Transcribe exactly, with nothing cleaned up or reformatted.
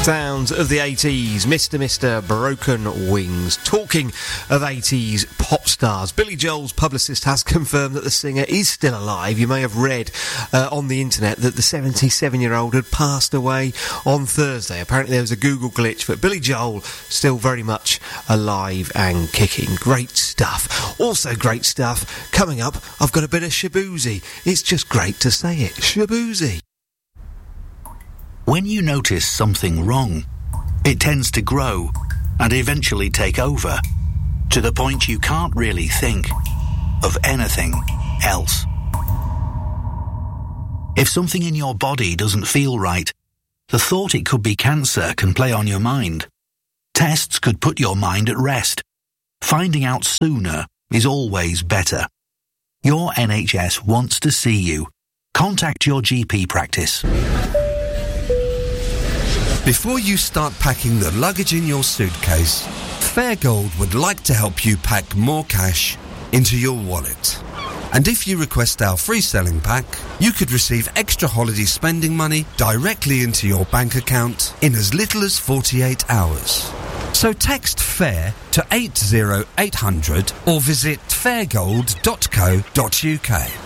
Sounds of the eighties, Mister Mister Broken Wings. Talking of eighties pop stars, Billy Joel's publicist has confirmed that the singer is still alive. You may have read uh, on the internet that the seventy-seven-year-old had passed away on Thursday. Apparently there was a Google glitch, but Billy Joel still very much alive and kicking. Great stuff. Also great stuff. Coming up, I've got a bit of Shaboozey. It's just great to say it. Shaboozey. When you notice something wrong, it tends to grow and eventually take over, to the point you can't really think of anything else. If something in your body doesn't feel right, the thought it could be cancer can play on your mind. Tests could put your mind at rest. Finding out sooner is always better. Your N H S wants to see you. Contact your G P practice. Before you start packing the luggage in your suitcase, Fairgold would like to help you pack more cash into your wallet. And if you request our free selling pack, you could receive extra holiday spending money directly into your bank account in as little as forty-eight hours. So text FAIR to eight zero eight hundred or visit fairgold dot co dot uk.